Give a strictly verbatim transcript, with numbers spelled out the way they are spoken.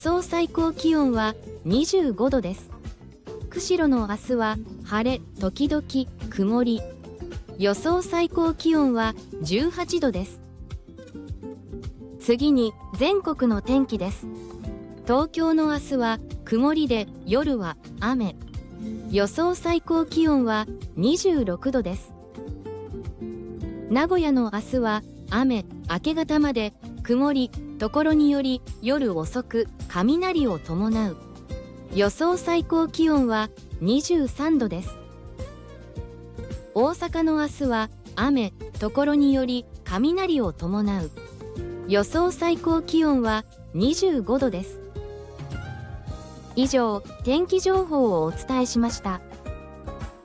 予想最高気温はにじゅうごどです。釧路の明日は晴れ時々曇り。予想最高気温はじゅうはちどです。次に全国の天気です。東京の明日は曇りで夜は雨。予想最高気温はにじゅうろくどです。名古屋の明日は雨、明け方まで曇り、ところにより夜遅く雷を伴う。予想最高気温はにじゅうさんどです。大阪の明日は雨、ところにより雷を伴う。予想最高気温はにじゅうごどです。以上、天気情報をお伝えしました。